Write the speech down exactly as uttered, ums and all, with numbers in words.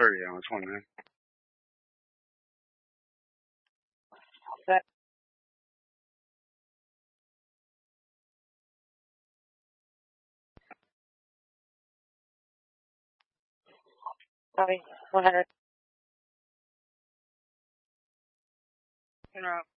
thirty on this one, man. That, Copy. one hundred. En route.